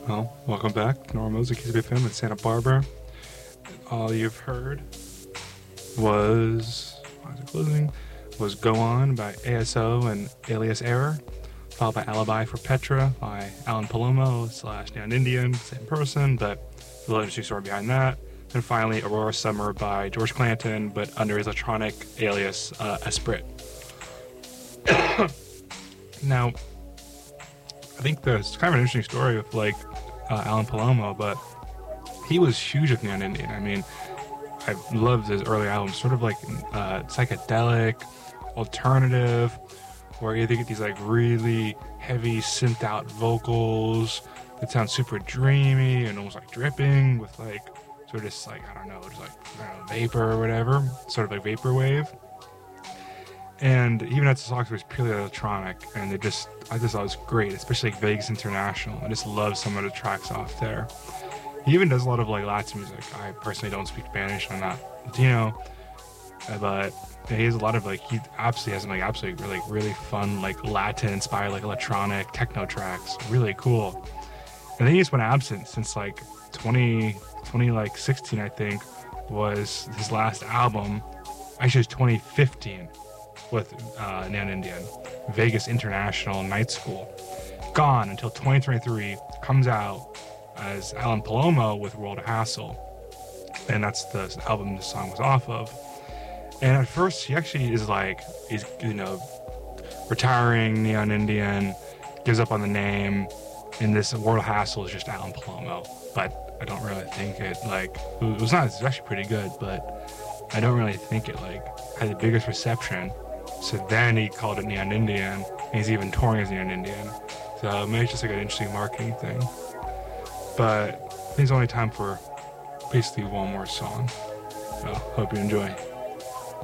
Well, welcome back to Normal Music Keys FM in Santa Barbara. All you've heard was, why is it closing? Was Go On by ASO and Alias Error, followed by Alibi for Petra by Alan Palomo / Neon Indian, same person, but a little interesting story behind that. And finally, Aurora Summer by George Clanton, but under his electronic alias Esprit. Now, I think there's kind of an interesting story with Alan Palomo, but he was huge with Neon Indian. I mean, I loved his early albums, sort of like psychedelic, alternative, where you get these like really heavy synthed out vocals that sound super dreamy and almost like dripping with like sort of just like, I don't know, vapor or whatever, sort of like vaporwave. And even had songs where it was purely electronic, and I just thought it was great, especially like Vegas International. I just love some of the tracks off there. He even does a lot of like Latin music. I personally don't speak Spanish, I'm not Latino, but he has a lot of like, he absolutely has some like absolutely really fun like Latin inspired like electronic techno tracks, really cool. And then he just went absent since like 2016, I think, was his last album. Actually, it's 2015 with Neon Indian, Vegas International Night School. Gone until 2023, comes out as Alan Palomo with World of Hassle, and that's the album the song was off of. And at first, he actually is like, he's retiring Neon Indian, gives up on the name, and this World of Hassle is just Alan Palomo. But I don't really think it was actually pretty good, but I don't really think it had the biggest reception. So then he called it Neon Indian, and he's even touring as Neon Indian. So maybe it's just like an interesting marketing thing. But I think it's only time for basically one more song. So hope you enjoy.